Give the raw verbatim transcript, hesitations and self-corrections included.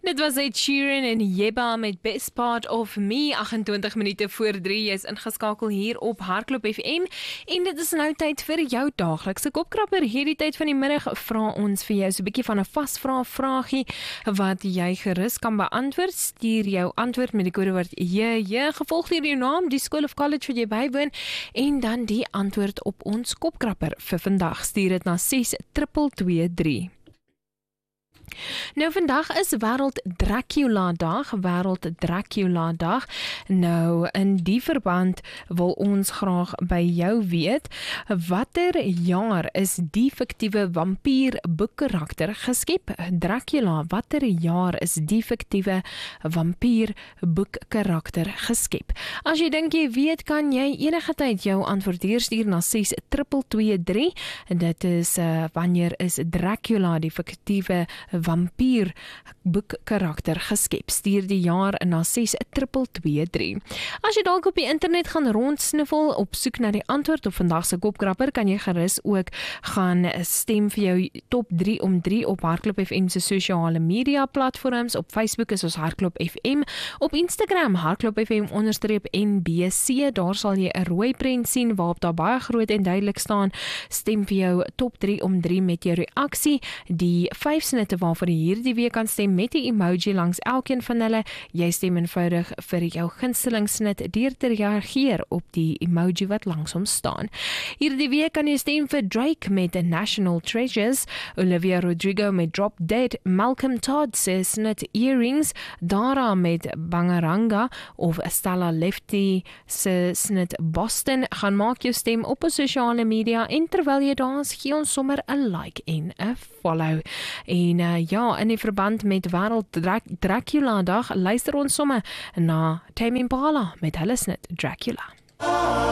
Dit was Ed Sheeran en Yeba met Best Part of Me, agentwintig minute voor drie. Jy is ingeskakel hier op Hardloop F M en dit is nou tyd vir jou daaglikse kopkrapper. Hierdie tyd van die middag vra ons vir jou so 'n bietjie van 'n vasvra vragie wat jy gerus kan beantwoord. Stuur jou antwoord met die kodewoord J J, gevolg deur jou naam, die skool of college wat jy bywoon en dan die antwoord op ons kopkrapper vir vandag. Stuur dit na ses twee twee drie. Nou vandag is Wêreld Dracula Dag, Wêreld Dracula Dag. Nou in die verband wil ons graag by jou weet, watter jaar is die fiktiewe vampier boekkarakter geskep? Dracula, watter jaar is die fiktiewe vampier boekkarakter geskep? As jy dink jy weet, kan jy enige tyd jou antwoord hier stuur na ses twee twee drie. Dit is uh, wanneer is Dracula die fiktiewe vampier boekkarakter geskep. Stuur die jaar na ses twee twee drie. As jy dalk op die internet gaan rondsniffel op soek na die antwoord op vandag se kopkrapper, kan jy gerus ook gaan stem vir jou top drie om drie op Hardloop F M se sosiale media platforms. Op Facebook is ons Hardloop F M, op Instagram Hardloop F M onderstreep N B C. Daar sal jy 'n rooi prent sien waarop daar baie groot en duidelik staan: stem vir jou top drie om drie met jou reaksie. Die vyf snitte waarvoor jy hierdie week kan stem met die emoji langs elkeen van hulle. Jy stem eenvoudig vir jou gunsteling snit deur te reageer op die emoji wat langs hom staan. Hierdie week kan jy stem vir Drake met National Treasures, Olivia Rodrigo met Drop Dead, Malcolm Todd se snit Earrings, Dara met Bangaranga of Stella Lefty se snit Boston. Gaan maak jou stem op ons sosiale media en terwyl jy dans, gee ons sommer 'n like en 'n follow. En uh, ja, in die verband met Wêreld Dracula Dag, luister ons sommer na Tame Impala met hulle snit Dracula.